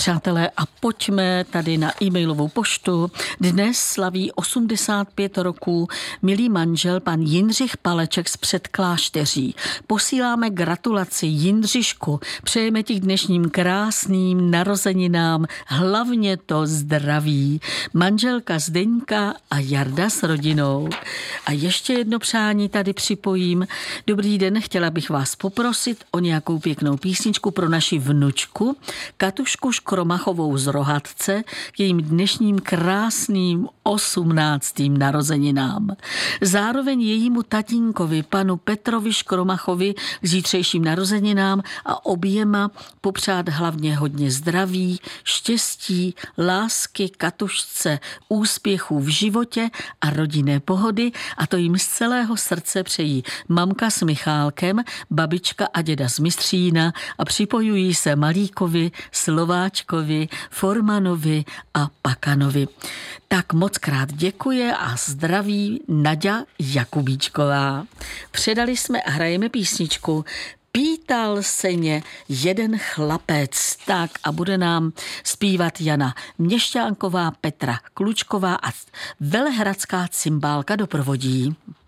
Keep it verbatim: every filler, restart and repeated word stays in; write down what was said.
Přátelé, a pojďme tady na e-mailovou poštu. Dnes slaví osmdesát pět roků milý manžel pan Jindřich Paleček z Předklášteří. Posíláme gratulaci Jindřišku. Přejeme ti k dnešním krásným narozeninám hlavně to zdraví. Manželka Zdeňka a Jarda s rodinou. A ještě jedno přání tady připojím. Dobrý den, chtěla bych vás poprosit o nějakou pěknou písničku pro naši vnučku Katušku Škromachovou z Rohatce k jejím dnešním krásným osmnáctým narozeninám. Zároveň jejímu tatínkovi, panu Petrovi Škromachovi, k zítřejším narozeninám a oběma popřát hlavně hodně zdraví, štěstí, lásky, Katušce, úspěchů v životě a rodinné pohody, a to jim z celého srdce přejí mamka s Michálkem, babička a děda z Mistřína a připojují se Malíkovi, Slováčkovi, Formanovi a Pakanovi. Tak moc krát děkuje a zdraví Naďa Jakubíčková. Předali jsme a hrajeme písničku Pýtal se mě jeden chlapec, tak a bude nám zpívat Jana Měšťánková, Petra Klučková a velehradská cymbálka doprovodí.